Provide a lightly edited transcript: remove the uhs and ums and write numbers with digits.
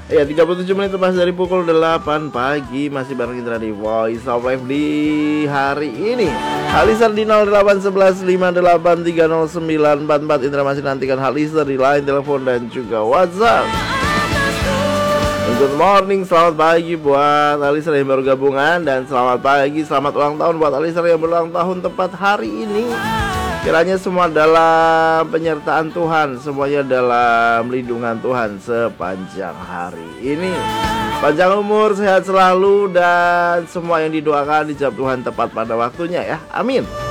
Ya, 37 menit lepas dari pukul 8 pagi. Masih bareng kita di Voice of Life di hari ini. Haliser di 081158309444. Indra masih nantikan Haliser di line telepon dan juga WhatsApp. Good morning, selamat pagi buat Haliser yang baru gabungan. Dan selamat pagi, selamat ulang tahun buat Haliser yang berulang tahun tepat hari ini. Kiranya semua dalam penyertaan Tuhan, semuanya dalam lindungan Tuhan sepanjang hari ini. Panjang umur, sehat selalu, dan semua yang didoakan dijawab Tuhan tepat pada waktunya ya. Amin.